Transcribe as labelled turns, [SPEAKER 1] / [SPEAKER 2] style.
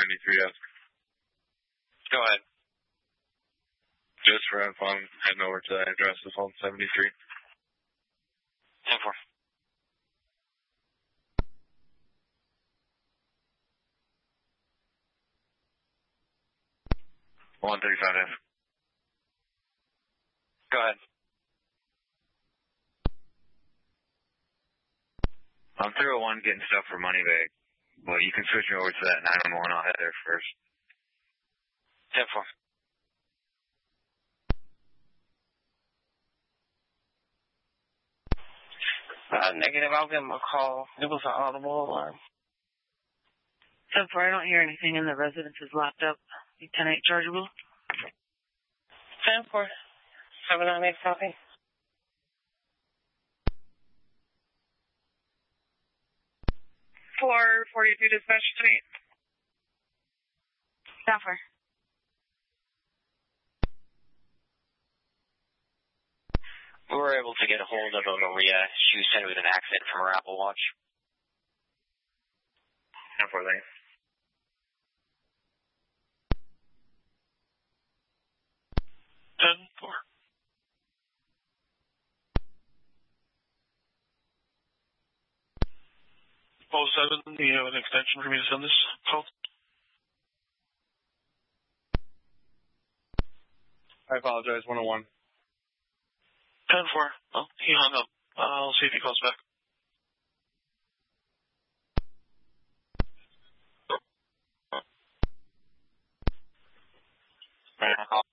[SPEAKER 1] 73F.
[SPEAKER 2] Go ahead.
[SPEAKER 1] Just for having fun, heading over to that address of home 73.
[SPEAKER 2] 10-4.
[SPEAKER 1] One 35F.
[SPEAKER 2] Go ahead.
[SPEAKER 1] I'm 301 getting stuff for money bag, but you can switch me over to that 911. I'll head there first.
[SPEAKER 2] 10-4.
[SPEAKER 3] Negative, I'll give him a call. It was an audible alarm.
[SPEAKER 4] 10-4, I don't hear anything in the residence is locked up. 10-8 chargeable.
[SPEAKER 3] 10-4. 798 copy.
[SPEAKER 4] 442 dispatch tonight. 10-4.
[SPEAKER 2] We were able to get a hold of a Maria. She was said with an accident from her Apple Watch.
[SPEAKER 1] 10-4, thanks.
[SPEAKER 5] Oh, 07, do you have an extension for me to send this call?
[SPEAKER 1] I apologize, 101.
[SPEAKER 5] 10-4. Oh, he hung up. I'll see if he calls back.
[SPEAKER 2] Call.